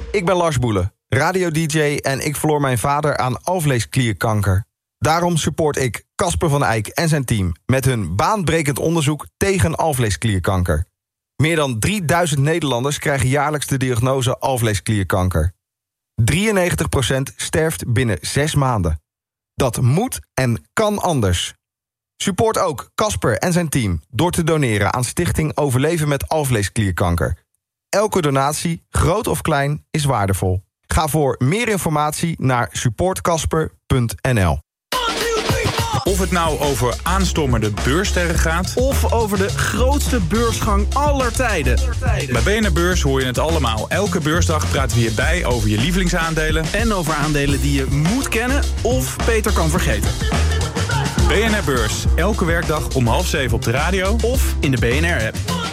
Ik ben Lars Boelen, radio-dj en ik verloor mijn vader aan alvleesklierkanker. Daarom support ik Casper van Eyck en zijn team met hun baanbrekend onderzoek tegen alvleesklierkanker. Meer dan 3000 Nederlanders krijgen jaarlijks de diagnose alvleesklierkanker. 93% sterft binnen 6 maanden. Dat moet en kan anders. Support ook Casper en zijn team door te doneren aan Stichting Overleven met alvleesklierkanker. Elke donatie, groot of klein, is waardevol. Ga voor meer informatie naar supportcasper.nl. Of het nou over aanstormende beurssterren gaat, of over de grootste beursgang aller tijden. Bij BNR Beurs hoor je het allemaal. Elke beursdag praten we hierbij over je lievelingsaandelen En over aandelen die je moet kennen of beter kan vergeten. BNR Beurs, elke werkdag om 6:30 op de radio Of in de BNR-app.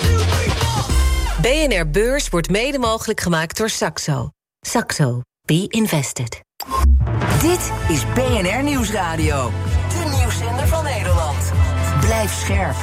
BNR Beurs wordt mede mogelijk gemaakt door Saxo. Saxo. Be invested. Dit is BNR Nieuwsradio. De nieuwszender van Nederland. Blijf scherp.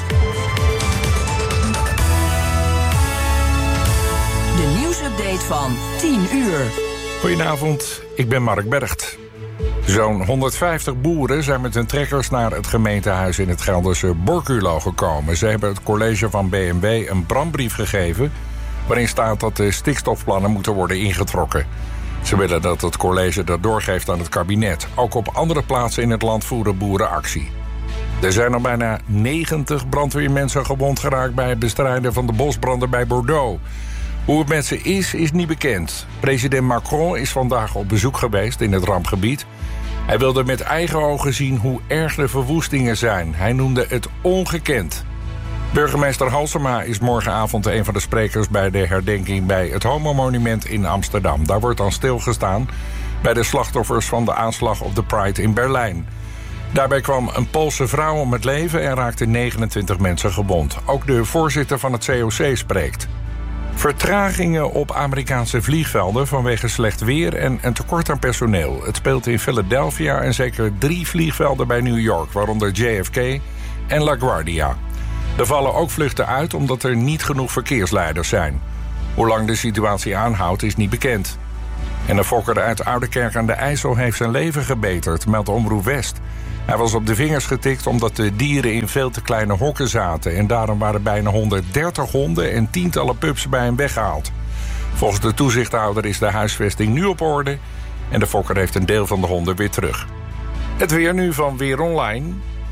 De nieuwsupdate van 10 uur. Goedenavond, ik ben Mark Bergt. Zo'n 150 boeren zijn met hun trekkers naar het gemeentehuis in het Gelderse Borculo gekomen. Ze hebben het college van BMW een brandbrief gegeven waarin staat dat de stikstofplannen moeten worden ingetrokken. Ze willen dat het college dat doorgeeft aan het kabinet. Ook op andere plaatsen in het land voeren boeren actie. Er zijn al bijna 90 brandweermensen gewond geraakt bij het bestrijden van de bosbranden bij Bordeaux. Hoe het met ze is niet bekend. President Macron is vandaag op bezoek geweest in het rampgebied. Hij wilde met eigen ogen zien hoe erg de verwoestingen zijn. Hij noemde het ongekend. Burgemeester Halsema is morgenavond een van de sprekers bij de herdenking bij het Homo-monument in Amsterdam. Daar wordt dan stilgestaan bij de slachtoffers van de aanslag op de Pride in Berlijn. Daarbij kwam een Poolse vrouw om het leven en raakten 29 mensen gewond. Ook de voorzitter van het COC spreekt. Vertragingen op Amerikaanse vliegvelden vanwege slecht weer en een tekort aan personeel. Het speelt in Philadelphia en zeker 3 vliegvelden bij New York, waaronder JFK en LaGuardia. Er vallen ook vluchten uit omdat er niet genoeg verkeersleiders zijn. Hoe lang de situatie aanhoudt is niet bekend. En een fokker uit Oudekerk aan de IJssel heeft zijn leven gebeterd, meldt Omroep West. Hij was op de vingers getikt omdat de dieren in veel te kleine hokken zaten. En daarom waren bijna 130 honden en tientallen pups bij hem weggehaald. Volgens de toezichthouder is de huisvesting nu op orde en de fokker heeft een deel van de honden weer terug. Het weer nu van Weer Online.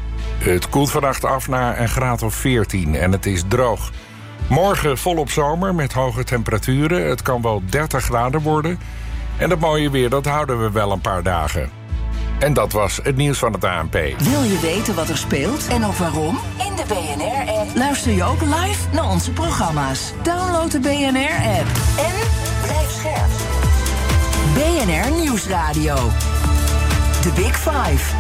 Het koelt vannacht af naar een graad of 14 en het is droog. Morgen volop zomer met hoge temperaturen. Het kan wel 30 graden worden. En dat mooie weer, dat houden we wel een paar dagen. En dat was het nieuws van het ANP. Wil je weten wat er speelt en ook waarom? In de BNR-app luister je ook live naar onze programma's. Download de BNR-app en blijf scherp. BNR Nieuwsradio. The Big Five.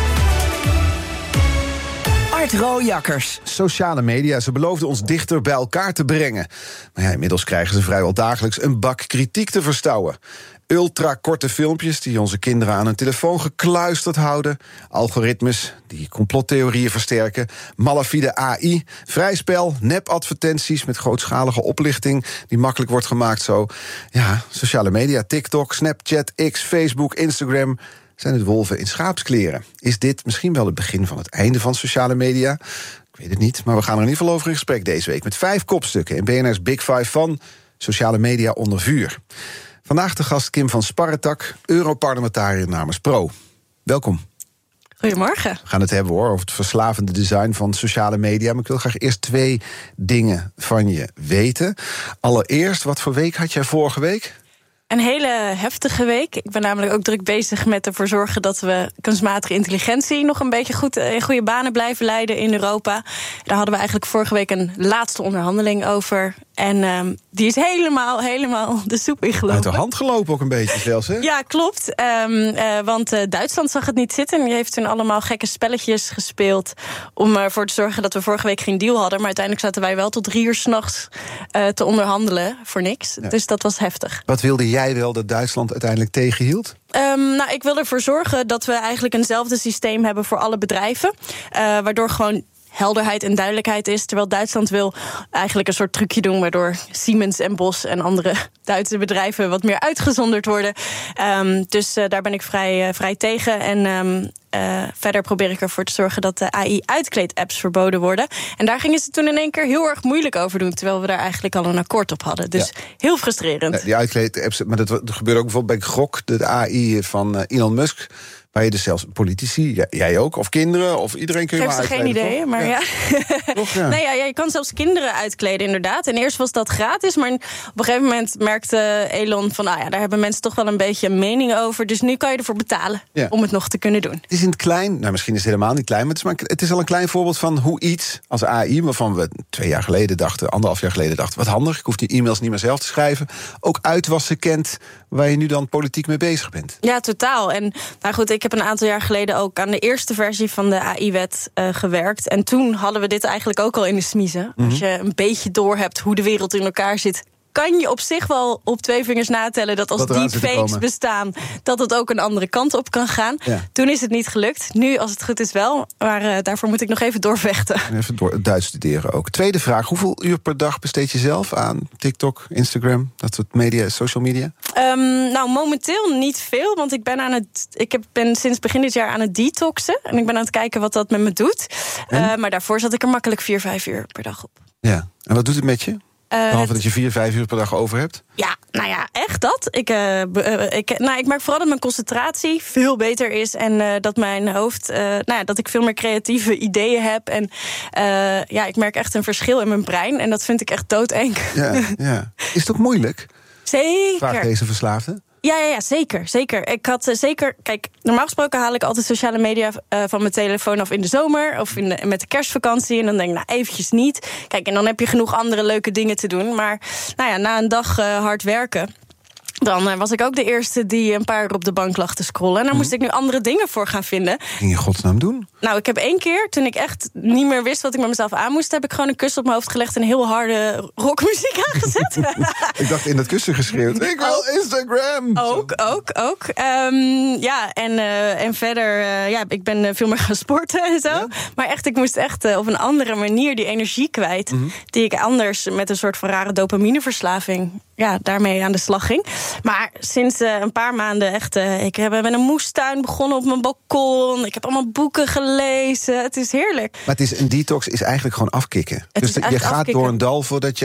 Art Rooijakkers. Sociale media, ze beloofden ons dichter bij elkaar te brengen. Maar ja, inmiddels krijgen ze vrijwel dagelijks een bak kritiek te verstouwen. Ultrakorte filmpjes die onze kinderen aan hun telefoon gekluisterd houden. Algoritmes die complottheorieën versterken. Malafide AI, vrij spel, nepadvertenties met grootschalige oplichting die makkelijk wordt gemaakt zo. Ja, sociale media, TikTok, Snapchat, X, Facebook, Instagram zijn het wolven in schaapskleren. Is dit misschien wel het begin van het einde van sociale media? Ik weet het niet, maar we gaan er in ieder geval over in gesprek deze week met 5 kopstukken in BNR's Big Five van sociale media onder vuur. Vandaag de gast Kim van Sparretak, Europarlementariër namens Pro. Welkom. Goedemorgen. We gaan het hebben over het verslavende design van sociale media. Maar ik wil graag eerst 2 dingen van je weten. Allereerst, wat voor week had jij vorige week? Een hele heftige week. Ik ben namelijk ook druk bezig met ervoor zorgen dat we kunstmatige intelligentie nog een beetje goed in goede banen blijven leiden in Europa. Daar hadden we eigenlijk vorige week een laatste onderhandeling over. En die is helemaal de soep ingelopen. Uit de hand gelopen ook een beetje zelfs, hè? Ja, klopt. Want Duitsland zag het niet zitten. Die heeft toen allemaal gekke spelletjes gespeeld om ervoor te zorgen dat we vorige week geen deal hadden. Maar uiteindelijk zaten wij wel tot 3 uur 's nachts te onderhandelen voor niks. Ja. Dus dat was heftig. Wat wilde jij wel dat Duitsland uiteindelijk tegenhield? Ik wil ervoor zorgen dat we eigenlijk eenzelfde systeem hebben voor alle bedrijven. Waardoor gewoon helderheid en duidelijkheid is. Terwijl Duitsland wil eigenlijk een soort trucje doen, waardoor Siemens en Bosch en andere Duitse bedrijven wat meer uitgezonderd worden. Dus daar ben ik vrij tegen. En verder probeer ik ervoor te zorgen dat de AI-uitkleed-apps verboden worden. En daar gingen ze toen in één keer heel erg moeilijk over doen, terwijl we daar eigenlijk al een akkoord op hadden. Dus heel frustrerend. Ja, die uitkleed-apps, maar dat gebeurt ook bijvoorbeeld bij Grok, de AI van Elon Musk. Waar je dus zelfs politici, jij ook, of kinderen, of iedereen kun je maar uitkleden. Ik heb geen idee, maar ja. Toch, ja. Nee, je kan zelfs kinderen uitkleden, inderdaad. En eerst was dat gratis, maar op een gegeven moment merkte Elon van, daar hebben mensen toch wel een beetje een mening over. Dus nu kan je ervoor betalen om het nog te kunnen doen. Het is in het klein, misschien is het helemaal niet klein, maar het is al een klein voorbeeld van hoe iets als AI, waarvan we 2 jaar geleden dachten, 1,5 jaar geleden dachten, wat handig, ik hoef die e-mails niet meer zelf te schrijven, ook uitwassen kent waar je nu dan politiek mee bezig bent. Ja, totaal. En nou goed, ik heb een aantal jaar geleden ook aan de eerste versie van de AI-wet gewerkt. En toen hadden we dit eigenlijk ook al in de smiezen. Als je een beetje doorhebt hoe de wereld in elkaar zit, kan je op zich wel op 2 vingers natellen dat als deepfakes bestaan, dat het ook een andere kant op kan gaan. Ja. Toen is het niet gelukt. Nu, als het goed is, wel. Maar daarvoor moet ik nog even doorvechten. Even Duits studeren ook. Tweede vraag. Hoeveel uur per dag besteed je zelf aan TikTok, Instagram, dat soort media, social media? Nou, momenteel niet veel. Want ik ben sinds begin dit jaar aan het detoxen. En ik ben aan het kijken wat dat met me doet. Maar daarvoor zat ik er makkelijk 4-5 uur per dag op. Ja. En wat doet het met je? Behalve dat je 4-5 uur per dag over hebt? Ja, nou ja, echt dat. Ik merk vooral dat mijn concentratie veel beter is. En dat mijn hoofd, dat ik veel meer creatieve ideeën heb. En ik merk echt een verschil in mijn brein. En dat vind ik echt doodeng. Ja. Is het ook moeilijk? Zeker. Vraag deze verslaafde. Ja, zeker. Ik had zeker. Kijk, normaal gesproken haal ik altijd sociale media van mijn telefoon af in de zomer of met de kerstvakantie. En dan denk ik, eventjes niet. Kijk, en dan heb je genoeg andere leuke dingen te doen. Maar na een dag hard werken, dan was ik ook de eerste die een paar uur op de bank lag te scrollen. En daar moest ik nu andere dingen voor gaan vinden. Wat ging je in godsnaam doen? Nou, ik heb 1 keer, toen ik echt niet meer wist wat ik met mezelf aan moest, heb ik gewoon een kussen op mijn hoofd gelegd en heel harde rockmuziek aangezet. Ik dacht in dat kussen geschreeuwd. Ik wil Instagram! Ook. En verder, ik ben veel meer gaan sporten en zo. Ja? Maar echt, ik moest echt op een andere manier die energie kwijt, die ik anders met een soort van rare dopamineverslaving daarmee aan de slag ging. Maar sinds een paar maanden echt, ik ben een moestuin begonnen op mijn balkon. Ik heb allemaal boeken gelezen. Het is heerlijk. Maar een detox is eigenlijk gewoon afkicken. Dus je gaat door een dal voordat je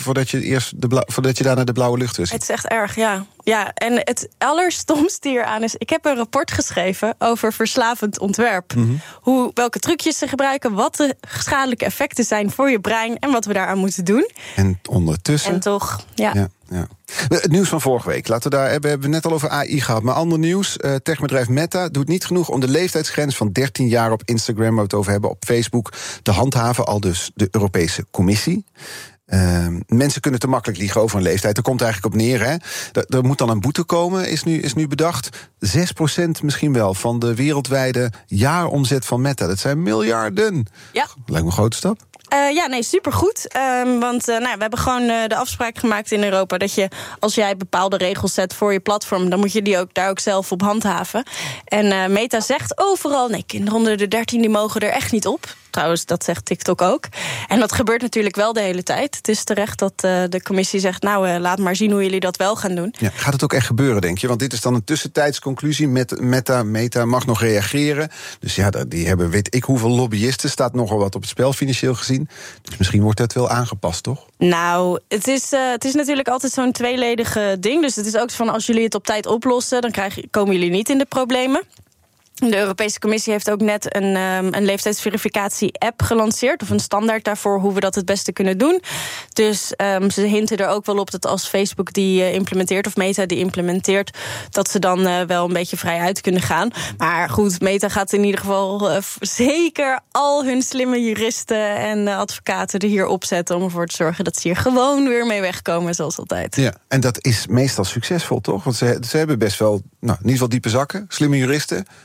daar naar de blauwe lucht is. Het is echt erg, ja. Ja, en het allerstomste hieraan is, ik heb een rapport geschreven over verslavend ontwerp. Welke trucjes ze gebruiken, wat de schadelijke effecten zijn voor je brein en wat we daaraan moeten doen. En ondertussen. En toch, ja. Het nieuws van vorige week. We hebben het net al over AI gehad. Maar ander nieuws. Techbedrijf Meta doet niet genoeg om de leeftijdsgrens van 13 jaar op Instagram, waar we het over hebben, op Facebook, te handhaven. Al dus de Europese Commissie. Mensen kunnen te makkelijk liegen over een leeftijd. Daar komt het eigenlijk op neer. Hè? Er moet dan een boete komen, is nu bedacht. 6% misschien wel van de wereldwijde jaaromzet van Meta. Dat zijn miljarden. Ja. Lijkt me een grote stap. Supergoed. Want we hebben gewoon de afspraak gemaakt in Europa dat je, als jij bepaalde regels zet voor je platform, dan moet je die daar ook zelf op handhaven. En Meta zegt overal, nee, kinderen onder de 13 die mogen er echt niet op. Trouwens, dat zegt TikTok ook. En dat gebeurt natuurlijk wel de hele tijd. Het is terecht dat de commissie zegt, laat maar zien hoe jullie dat wel gaan doen. Ja, gaat het ook echt gebeuren, denk je? Want dit is dan een tussentijdsconclusie. Meta mag nog reageren. Dus die hebben weet ik hoeveel lobbyisten. Staat nogal wat op het spel financieel gezien. Dus misschien wordt dat wel aangepast, toch? Nou, het is natuurlijk altijd zo'n tweeledige ding. Dus het is ook van, als jullie het op tijd oplossen, dan komen jullie niet in de problemen. De Europese Commissie heeft ook net een leeftijdsverificatie-app gelanceerd, of een standaard daarvoor hoe we dat het beste kunnen doen. Dus ze hinten er ook wel op dat als Facebook die implementeert, of Meta die implementeert, dat ze dan wel een beetje vrij uit kunnen gaan. Maar goed, Meta gaat in ieder geval zeker al hun slimme juristen en advocaten er hier opzetten om ervoor te zorgen dat ze hier gewoon weer mee wegkomen, zoals altijd. Ja, en dat is meestal succesvol, toch? Want ze hebben best wel, in ieder geval diepe zakken, slimme juristen.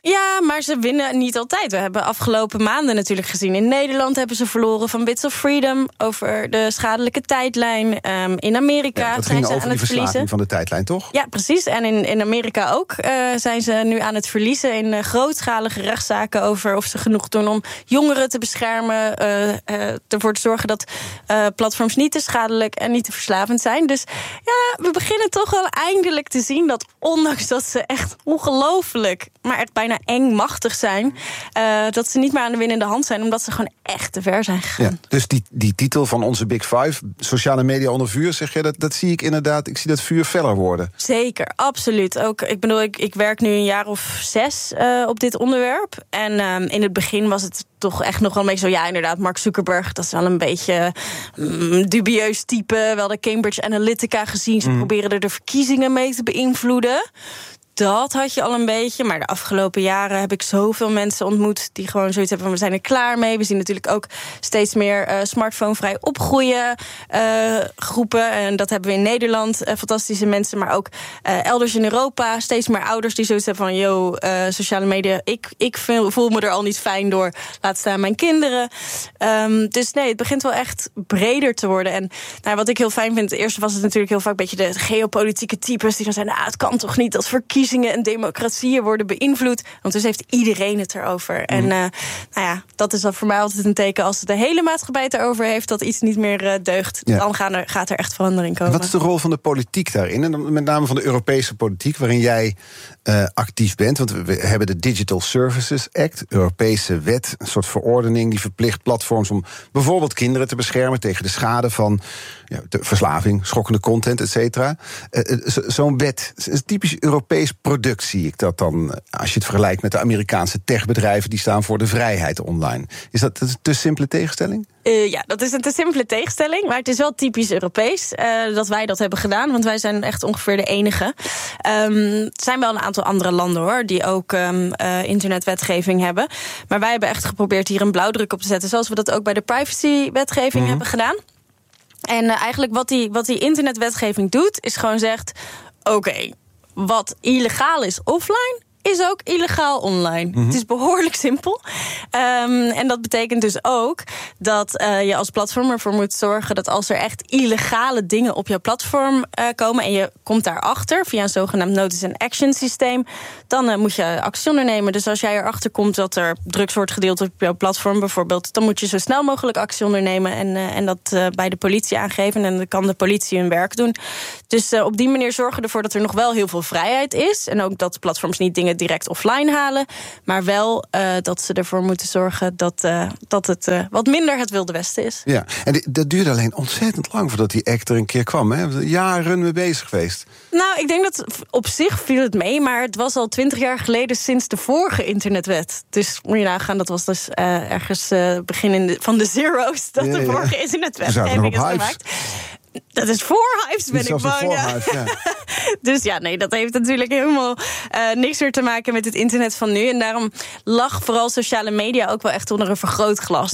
Ja, maar ze winnen niet altijd. We hebben afgelopen maanden natuurlijk gezien. In Nederland hebben ze verloren van Bits of Freedom over de schadelijke tijdlijn. In Amerika dat zijn ging ze over aan die het verliezen. verslaving van de tijdlijn, toch? Ja, precies. En in Amerika ook zijn ze nu aan het verliezen in grootschalige rechtszaken over of ze genoeg doen om jongeren te beschermen, ervoor te zorgen dat platforms niet te schadelijk en niet te verslavend zijn. Dus ja, we beginnen toch wel eindelijk te zien dat ondanks dat ze echt ongelooflijk, maar echt bijna engmachtig zijn, dat ze niet meer aan de winnende hand zijn, omdat ze gewoon echt te ver zijn gegaan. Ja, dus die titel van onze Big Five, sociale media onder vuur, zeg je, dat zie ik inderdaad, ik zie dat vuur feller worden. Zeker, absoluut. Ook, ik werk nu een jaar of 6 op dit onderwerp. En in het begin was het toch echt nog wel een beetje zo, ja, inderdaad, Mark Zuckerberg, dat is wel een beetje dubieus type. Wel de Cambridge Analytica gezien, ze proberen er de verkiezingen mee te beïnvloeden. Dat had je al een beetje, maar de afgelopen jaren heb ik zoveel mensen ontmoet die gewoon zoiets hebben van, we zijn er klaar mee. We zien natuurlijk ook steeds meer smartphonevrij opgroeien groepen. En dat hebben we in Nederland, fantastische mensen, maar ook elders in Europa. Steeds meer ouders die zoiets hebben van, sociale media, ik voel me er al niet fijn door, laat staan mijn kinderen. Dus nee, het begint wel echt breder te worden. En wat ik heel fijn vind, eerst was het natuurlijk heel vaak een beetje de geopolitieke types die dan zeiden, het kan toch niet dat verkiezingen en democratieën worden beïnvloed. Want dus heeft iedereen het erover. En dat is dan voor mij altijd een teken, als de hele maatschappij het erover heeft, dat iets niet meer deugt. Ja. Dan gaat er echt verandering komen. En wat is de rol van de politiek daarin? En met name van de Europese politiek, waarin jij actief bent. Want we hebben de Digital Services Act, Europese wet, een soort verordening die verplicht platforms om bijvoorbeeld kinderen te beschermen tegen de schade van de verslaving, schokkende content, et cetera. Zo'n wet is een typisch Europees product, zie ik dat dan, als je het vergelijkt met de Amerikaanse techbedrijven die staan voor de vrijheid online. Is dat een te simpele tegenstelling? Ja, dat is een te simpele tegenstelling, maar het is wel typisch Europees dat wij dat hebben gedaan, want wij zijn echt ongeveer de enige. Er zijn wel een aantal andere landen, hoor, die ook internetwetgeving hebben, maar wij hebben echt geprobeerd hier een blauwdruk op te zetten, zoals we dat ook bij de privacywetgeving hebben gedaan. En eigenlijk wat die internetwetgeving doet, is gewoon zegt, oké, wat illegaal is offline, is ook illegaal online. Het is behoorlijk simpel. En dat betekent dus ook dat je als platform ervoor moet zorgen dat als er echt illegale dingen op jouw platform komen en je komt daarachter via een zogenaamd notice and action systeem, dan moet je actie ondernemen. Dus als jij erachter komt dat er drugs wordt gedeeld op jouw platform bijvoorbeeld, dan moet je zo snel mogelijk actie ondernemen en dat bij de politie aangeven. En dan kan de politie hun werk doen. Dus op die manier zorgen we ervoor dat er nog wel heel veel vrijheid is. En ook dat platforms niet dingen direct offline halen, maar wel dat ze ervoor moeten zorgen dat het wat minder het Wilde Westen is. Ja, en dat duurde alleen ontzettend lang voordat die act er een keer kwam. Hè? Jaren mee bezig geweest. Nou, ik denk dat op zich viel het mee, maar het was al 20 jaar geleden sinds de vorige internetwet. Dus moet je nagaan, dat was dus ergens begin van de zero's dat de vorige internetwetgeving is gemaakt. Dat is voor Hives, ben ik bang. Ja. Dus dat heeft natuurlijk helemaal niks meer te maken met het internet van nu. En daarom lag vooral sociale media ook wel echt onder een vergrootglas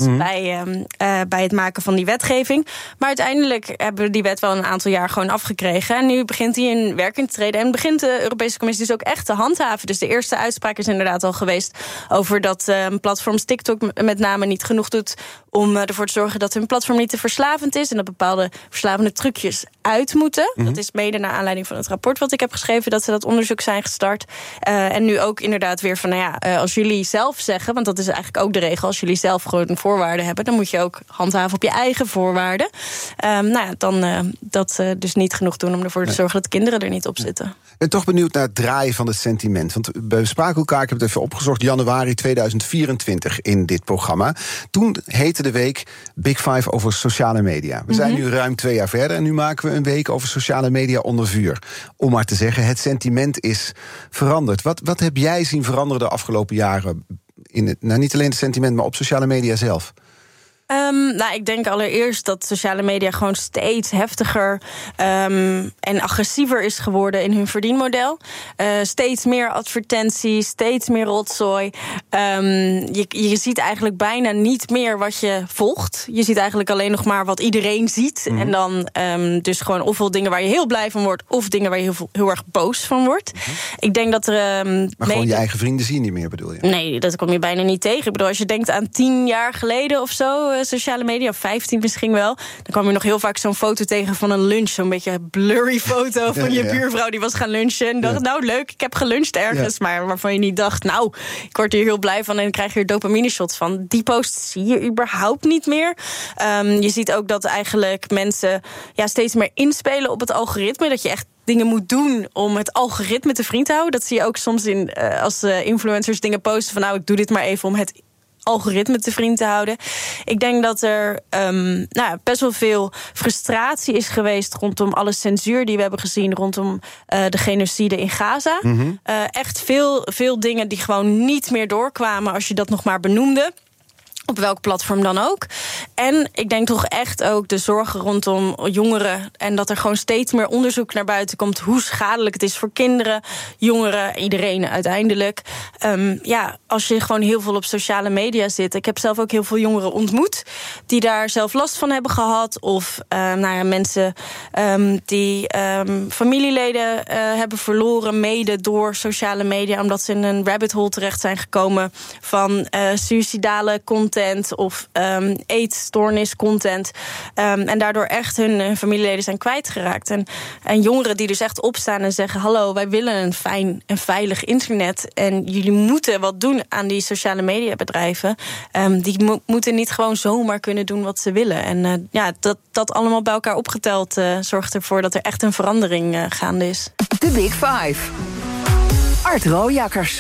bij het maken van die wetgeving. Maar uiteindelijk hebben we die wet wel een aantal jaar gewoon afgekregen. En nu begint die in werking te treden. En begint de Europese Commissie dus ook echt te handhaven. Dus de eerste uitspraak is inderdaad al geweest over dat platforms TikTok met name niet genoeg doet om ervoor te zorgen dat hun platform niet te verslavend is en dat bepaalde verslavende trucjes uit moeten. Dat is mede naar aanleiding van het rapport wat ik heb geschreven, dat ze dat onderzoek zijn gestart. En nu ook inderdaad weer van, als jullie zelf zeggen, want dat is eigenlijk ook de regel, als jullie zelf gewoon voorwaarden hebben, dan moet je ook handhaven op je eigen voorwaarden. Dan dat dus niet genoeg doen om ervoor te zorgen dat kinderen er niet op zitten. Ik ben toch benieuwd naar het draaien van het sentiment. Want we spraken elkaar, ik heb het even opgezocht, januari 2024 in dit programma. Toen heette de week Big Five over sociale media. We zijn nu ruim 2 jaar verder en nu maken we een week over sociale media onder vuur. Om maar te zeggen, het sentiment is veranderd. Wat heb jij zien veranderen de afgelopen jaren? Niet alleen het sentiment, maar op sociale media zelf? Ik denk allereerst dat sociale media gewoon steeds heftiger en agressiever is geworden in hun verdienmodel. Steeds meer advertenties, steeds meer rotzooi. Je ziet eigenlijk bijna niet meer wat je volgt. Je ziet eigenlijk alleen nog maar wat iedereen ziet. Mm-hmm. En dan dus gewoon ofwel dingen waar je heel blij van wordt, of dingen waar je heel erg boos van wordt. Mm-hmm. Ik denk dat er... maar gewoon je eigen vrienden zie je niet meer, bedoel je? Nee, dat kom je bijna niet tegen. Ik bedoel, als je denkt aan 10 jaar geleden of zo, sociale media, of 15 misschien wel, dan kwam je nog heel vaak zo'n foto tegen van een lunch. Zo'n beetje blurry foto van je buurvrouw die was gaan lunchen. En dacht, nou leuk, ik heb geluncht ergens. Maar waarvan je niet dacht, nou, ik word hier heel blij van en dan krijg je er dopamine shots van. Die post zie je überhaupt niet meer. Je ziet ook dat eigenlijk mensen steeds meer inspelen op het algoritme. Dat je echt dingen moet doen om het algoritme te vriend te houden. Dat zie je ook soms als influencers dingen posten van, nou, ik doe dit maar even om het algoritme te vriend te houden. Ik denk dat er best wel veel frustratie is geweest rondom alle censuur die we hebben gezien rondom de genocide in Gaza. Mm-hmm. Echt veel dingen die gewoon niet meer doorkwamen als je dat nog maar benoemde. Op welk platform dan ook. En ik denk toch echt ook de zorgen rondom jongeren. En dat er gewoon steeds meer onderzoek naar buiten komt hoe schadelijk het is voor kinderen, jongeren, iedereen uiteindelijk. Als je gewoon heel veel op sociale media zit. Ik heb zelf ook heel veel jongeren ontmoet die daar zelf last van hebben gehad. Of mensen die familieleden hebben verloren, mede door sociale media, omdat ze in een rabbit hole terecht zijn gekomen van suïcidale content of eetstoornis content. En daardoor echt hun familieleden zijn kwijtgeraakt. En jongeren die dus echt opstaan en zeggen, hallo, wij willen een fijn en veilig internet. En jullie moeten wat doen aan die sociale mediabedrijven. Die moeten niet gewoon zomaar kunnen doen wat ze willen. En dat allemaal bij elkaar opgeteld zorgt ervoor dat er echt een verandering gaande is. De Big Five. Art Rooijakkers.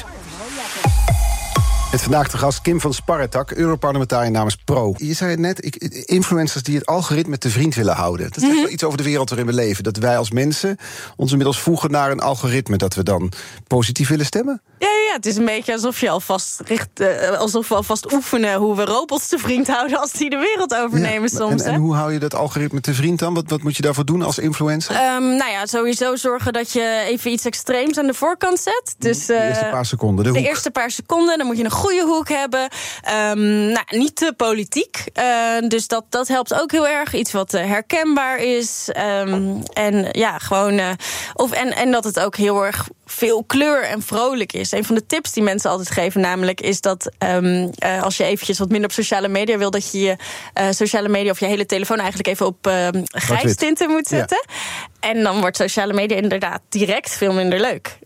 Met vandaag de gast Kim van Sparretak, Europarlementariër namens Pro. Je zei het net, influencers die het algoritme te vriend willen houden. Dat zegt wel iets over de wereld waarin we leven. Dat wij als mensen ons inmiddels voegen naar een algoritme, dat we dan positief willen stemmen. Ja, het is een beetje alsof je alsof we alvast oefenen hoe we robots te vriend houden als die de wereld overnemen soms. En hoe hou je dat algoritme te vriend dan? Wat moet je daarvoor doen als influencer? Sowieso zorgen dat je even iets extreems aan de voorkant zet. Dus, de eerste paar seconden, de eerste paar seconden, dan moet je een goede hoek hebben. Niet te politiek. Dus dat helpt ook heel erg. Iets wat herkenbaar is. En dat het ook heel erg veel kleur en vrolijk is. Een van de tips die mensen altijd geven namelijk is dat als je eventjes wat minder op sociale media wil, dat je je sociale media of je hele telefoon eigenlijk even op grijs tinten moet zetten. Ja. En dan wordt sociale media inderdaad direct veel minder leuk.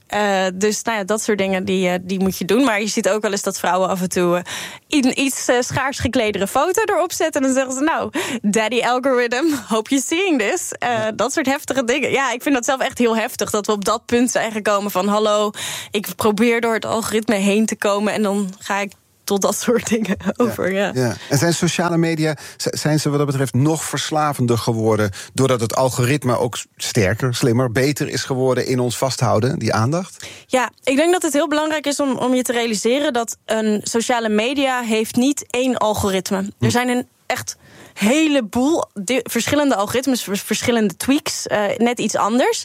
Dat soort dingen die moet je doen. Maar je ziet ook wel eens dat vrouwen af en toe een iets schaars gekledere foto erop zetten. En dan zeggen ze, nou, daddy algorithm, hope you're seeing this. Dat soort heftige dingen. Ja, ik vind dat zelf echt heel heftig. Dat we op dat punt zijn gekomen van, hallo, ik probeer door het algoritme heen te komen. En dan ga ik tot dat soort dingen over, ja. En zijn sociale media, zijn ze wat dat betreft nog verslavender geworden doordat het algoritme ook sterker, slimmer, beter is geworden in ons vasthouden, die aandacht? Ja, ik denk dat het heel belangrijk is om je te realiseren dat een sociale media heeft niet één algoritme. Er zijn een echt heleboel verschillende algoritmes, verschillende tweaks, net iets anders.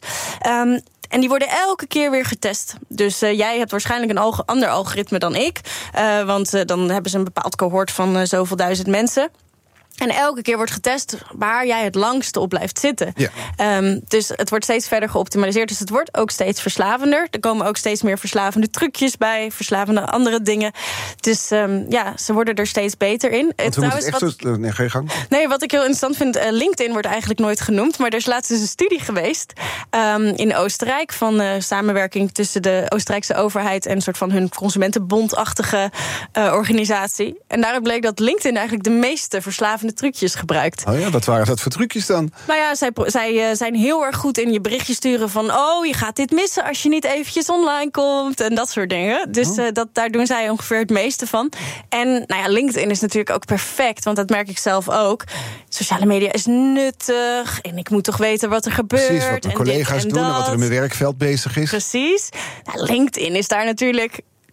En die worden elke keer weer getest. Dus jij hebt waarschijnlijk een ander algoritme dan ik. Want dan hebben ze een bepaald cohort van zoveel duizend mensen. En elke keer wordt getest waar jij het langste op blijft zitten. Ja. Dus het wordt steeds verder geoptimaliseerd. Dus het wordt ook steeds verslavender. Er komen ook steeds meer verslavende trucjes bij. Verslavende andere dingen. Dus ze worden er steeds beter in. Nee, ga je gang. Nee, wat ik heel interessant vind, LinkedIn wordt eigenlijk nooit genoemd. Maar er is laatst een studie geweest in Oostenrijk van samenwerking tussen de Oostenrijkse overheid en een soort van hun consumentenbondachtige organisatie. En daaruit bleek dat LinkedIn eigenlijk de meeste verslavende trucjes gebruikt. Oh ja, wat waren dat voor trucjes dan? Nou ja, zij zijn heel erg goed in je berichtje sturen van, je gaat dit missen als je niet eventjes online komt en dat soort dingen. Dus daar doen zij ongeveer het meeste van. En LinkedIn is natuurlijk ook perfect, want dat merk ik zelf ook. Sociale media is nuttig en ik moet toch weten wat er gebeurt. Precies, wat mijn collega's doen en wat er in mijn werkveld bezig is. Precies. LinkedIn is daar natuurlijk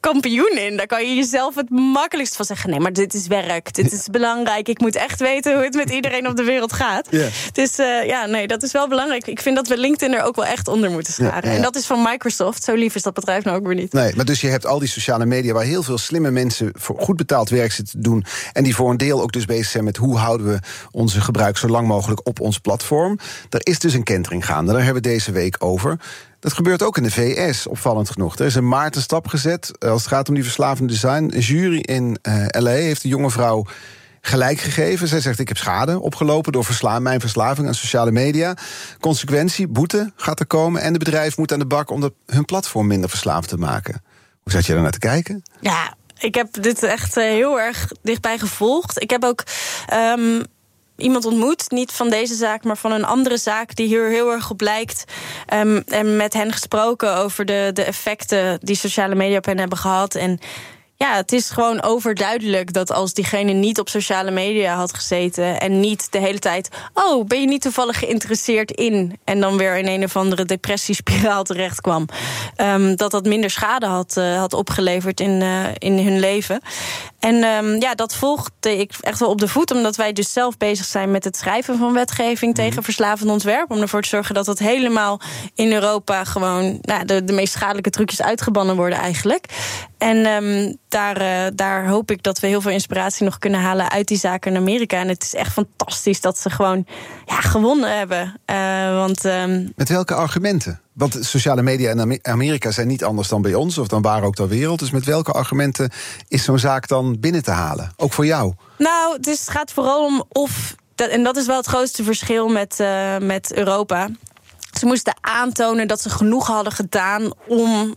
kampioen in. Daar kan je jezelf het makkelijkst van zeggen. Nee, maar dit is werk, dit is belangrijk. Ik moet echt weten hoe het met iedereen op de wereld gaat. Yeah. Dus dat is wel belangrijk. Ik vind dat we LinkedIn er ook wel echt onder moeten scharen. Ja. En dat is van Microsoft. Zo lief is dat bedrijf nou ook weer niet. Nee, maar dus je hebt al die sociale media waar heel veel slimme mensen voor goed betaald werk zitten te doen. En die voor een deel ook dus bezig zijn met hoe houden we onze gebruik zo lang mogelijk op ons platform. Er is dus een kentering gaande. Daar hebben we deze week over. Dat gebeurt ook in de VS, opvallend genoeg. Er is in maart een stap gezet als het gaat om die verslavende design. Een jury in L.A. heeft een jonge vrouw gelijk gegeven. Zij zegt, ik heb schade opgelopen door mijn verslaving aan sociale media. Consequentie, boete gaat er komen. En de bedrijf moet aan de bak om hun platform minder verslaafd te maken. Hoe zat je daar naar te kijken? Ja, ik heb dit echt heel erg dichtbij gevolgd. Ik heb ook iemand ontmoet, niet van deze zaak, maar van een andere zaak die hier heel erg op lijkt. En met hen gesproken over de effecten die sociale media op hen hebben gehad. En ja, het is gewoon overduidelijk dat als diegene niet op sociale media had gezeten en niet de hele tijd, oh, ben je niet toevallig geïnteresseerd in, en dan weer in een of andere depressiespiraal terecht kwam, dat minder schade had opgeleverd in hun leven. En dat volgde ik echt wel op de voet, omdat wij dus zelf bezig zijn met het schrijven van wetgeving tegen verslavend ontwerp, om ervoor te zorgen dat helemaal in Europa gewoon de meest schadelijke trucjes uitgebannen worden eigenlijk. En daar hoop ik dat we heel veel inspiratie nog kunnen halen uit die zaken in Amerika. En het is echt fantastisch dat ze gewoon gewonnen hebben. Met welke argumenten? Want sociale media in Amerika zijn niet anders dan bij ons, of dan waar ook ter wereld. Dus met welke argumenten is zo'n zaak dan binnen te halen? Ook voor jou? Nou, dus het gaat vooral om en dat is wel het grootste verschil met Europa. Ze moesten aantonen dat ze genoeg hadden gedaan om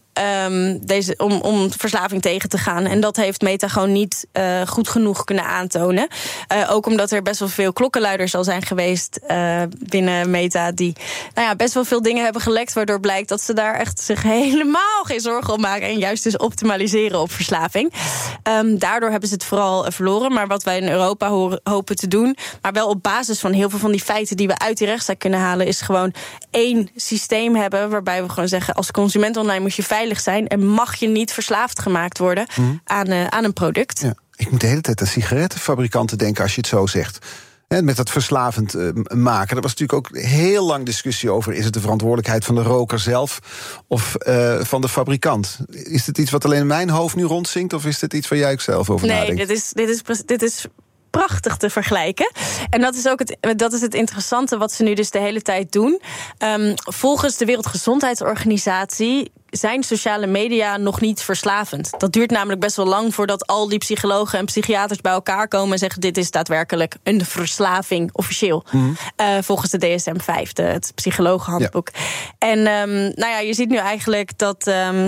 verslaving tegen te gaan. En dat heeft Meta gewoon niet goed genoeg kunnen aantonen. Ook omdat er best wel veel klokkenluiders al zijn geweest binnen Meta die best wel veel dingen hebben gelekt, waardoor blijkt dat ze daar echt zich helemaal geen zorgen om maken en juist dus optimaliseren op verslaving. Daardoor hebben ze het vooral verloren. Maar wat wij in Europa hopen te doen, maar wel op basis van heel veel van die feiten die we uit die rechtszaak kunnen halen, is gewoon één systeem hebben waarbij we gewoon zeggen, als consument online moet je veilig zijn en mag je niet verslaafd gemaakt worden aan een product. Ja, ik moet de hele tijd aan sigarettenfabrikanten denken als je het zo zegt. Met dat verslavend maken. Er was natuurlijk ook heel lang discussie over, is het de verantwoordelijkheid van de roker zelf of van de fabrikant? Is dit iets wat alleen in mijn hoofd nu rondzinkt, of is dit iets waar jij ook zelf over nadenkt? Nee, dit is prachtig te vergelijken. En dat is het interessante wat ze nu dus de hele tijd doen. Volgens de Wereldgezondheidsorganisatie zijn sociale media nog niet verslavend. Dat duurt namelijk best wel lang voordat al die psychologen en psychiaters bij elkaar komen en zeggen, dit is daadwerkelijk een verslaving, officieel. Volgens de DSM-5, het psychologenhandboek. Ja. En je ziet nu eigenlijk dat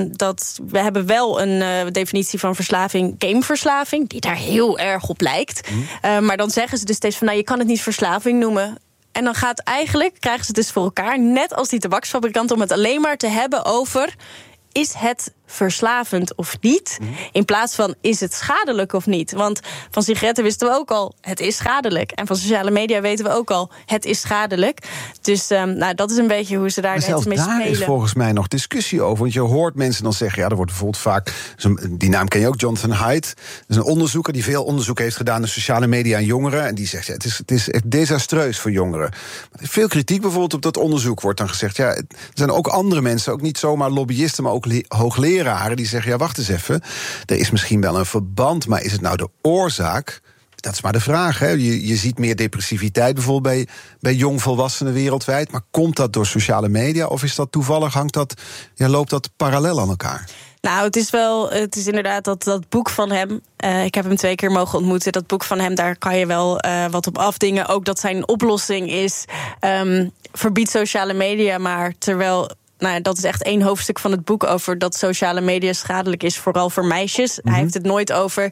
we hebben wel een definitie van verslaving, gameverslaving, die daar heel erg op lijkt. Maar dan zeggen ze dus steeds van, je kan het niet verslaving noemen. En dan krijgen ze het dus voor elkaar, net als die tabaksfabrikanten, om het alleen maar te hebben over, is het verslavend of niet? In plaats van, is het schadelijk of niet? Want van sigaretten wisten we ook al, het is schadelijk. En van sociale media weten we ook al, het is schadelijk. Dus dat is een beetje hoe ze daar mee spelen. Daar is volgens mij nog discussie over. Want je hoort mensen dan zeggen, er wordt bijvoorbeeld vaak, die naam ken je ook, Jonathan Haidt. Dat is een onderzoeker die veel onderzoek heeft gedaan naar sociale media en jongeren. En die zegt, het is echt desastreus voor jongeren. Veel kritiek bijvoorbeeld op dat onderzoek wordt dan gezegd, er zijn ook andere mensen, ook niet zomaar lobbyisten, maar ook hoogleraren, die zeggen, wacht eens even, er is misschien wel een verband, maar is het nou de oorzaak? Dat is maar de vraag. Hè? Je ziet meer depressiviteit bijvoorbeeld bij jongvolwassenen wereldwijd, maar komt dat door sociale media of is dat toevallig, loopt dat parallel aan elkaar? Nou, het is inderdaad dat boek van hem. Ik heb hem 2 keer mogen ontmoeten. Dat boek van hem, daar kan je wel wat op afdingen. Ook dat zijn oplossing is, verbied sociale media maar, terwijl, dat is echt 1 hoofdstuk van het boek over dat sociale media schadelijk is, vooral voor meisjes. Hij heeft het nooit over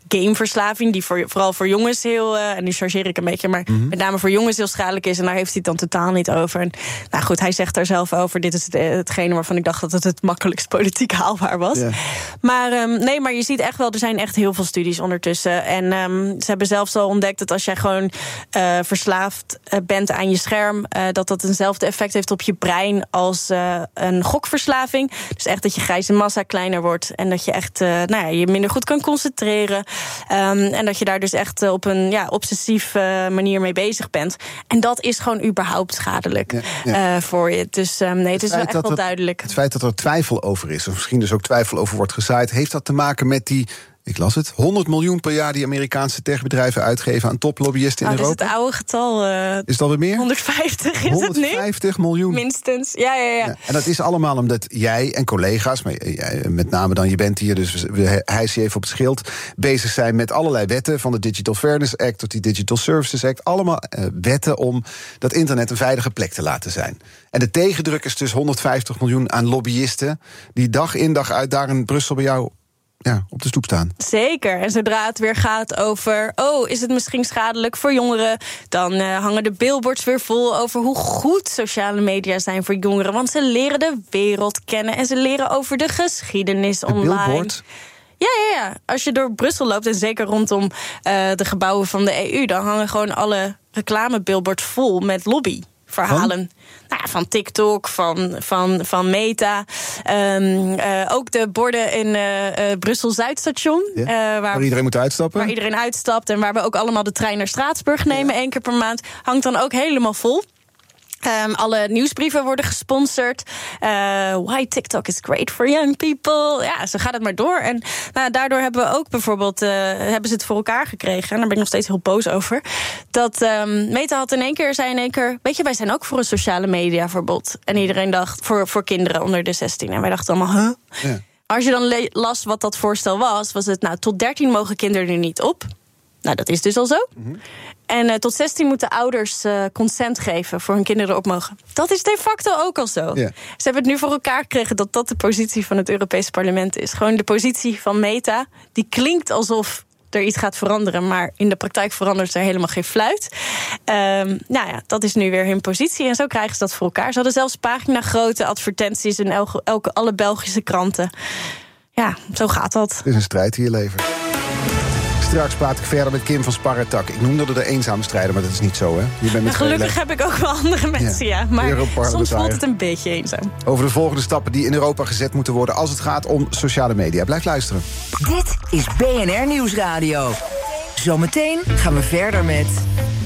gameverslaving, die vooral voor jongens heel, en nu chargeer ik een beetje, maar met name voor jongens heel schadelijk is. En daar heeft hij het dan totaal niet over. En nou goed, hij zegt daar zelf over, dit is hetgene waarvan ik dacht dat het makkelijkst politiek haalbaar was. Yeah. Maar je ziet echt wel, er zijn echt heel veel studies ondertussen. En ze hebben zelfs al ontdekt dat als jij gewoon verslaafd bent aan je scherm, dat eenzelfde effect heeft op je brein als een gokverslaving. Dus echt dat je grijze massa kleiner wordt en dat je echt je minder goed kan concentreren. En dat je daar dus echt op een obsessieve manier mee bezig bent. En dat is gewoon überhaupt schadelijk voor je. Dus het is wel echt wel duidelijk. Het feit dat er twijfel over is, of misschien dus ook twijfel over wordt gezaaid, heeft dat te maken met die, ik las het, 100 miljoen per jaar die Amerikaanse techbedrijven uitgeven aan toplobbyisten in Europa? Dat is het oude getal. Is het alweer meer? 150 is 150 het nu? 150 miljoen. Minstens, ja. En dat is allemaal omdat jij en collega's, maar met name dan, je bent hier, dus we hijsen je even op het schild, bezig zijn met allerlei wetten, van de Digital Fairness Act tot die Digital Services Act. Allemaal wetten om dat internet een veilige plek te laten zijn. En de tegendruk is dus 150 miljoen aan lobbyisten die dag in dag uit daar in Brussel bij jou op de stoep staan. Zeker. En zodra het weer gaat over, is het misschien schadelijk voor jongeren, dan hangen de billboards weer vol over hoe goed sociale media zijn voor jongeren. Want ze leren de wereld kennen en ze leren over de geschiedenis online. Billboard? Ja. Als je door Brussel loopt, en zeker rondom de gebouwen van de EU, dan hangen gewoon alle reclamebillboards vol met lobbyverhalen. Van TikTok, van Meta. Ook de borden in Brussel Zuidstation. Waar iedereen moet uitstappen. Waar iedereen uitstapt en waar we ook allemaal de trein naar Straatsburg nemen 1 keer per maand. Hangt dan ook helemaal vol. Alle nieuwsbrieven worden gesponsord. Why TikTok is great for young people. Ja, zo gaat het maar door. En daardoor hebben we ook bijvoorbeeld, hebben ze het voor elkaar gekregen. En daar ben ik nog steeds heel boos over. Dat Meta zei in één keer, weet je, wij zijn ook voor een sociale mediaverbod. En iedereen dacht, voor kinderen onder de 16. En wij dachten allemaal, Ja. Als je dan las wat dat voorstel was het, tot 13 mogen kinderen er niet op. Nou, dat is dus al zo. Mm-hmm. En tot 16 moeten ouders consent geven voor hun kinderen erop mogen. Dat is de facto ook al zo. Yeah. Ze hebben het nu voor elkaar gekregen dat de positie van het Europese parlement is. Gewoon de positie van Meta, die klinkt alsof er iets gaat veranderen, maar in de praktijk verandert er helemaal geen fluit. Dat is nu weer hun positie en zo krijgen ze dat voor elkaar. Ze hadden zelfs paginagrote advertenties in alle Belgische kranten. Ja, zo gaat dat. Het is een strijd die je levert. Straks praat ik verder met Kim van Sparretak. Ik noemde er de eenzame strijder, maar dat is niet zo, hè? Je bent met gelukkig heb ik ook wel andere mensen, maar soms voelt het een beetje eenzaam. Over de volgende stappen die in Europa gezet moeten worden als het gaat om sociale media. Blijf luisteren. Dit is BNR Nieuwsradio. Zometeen gaan we verder met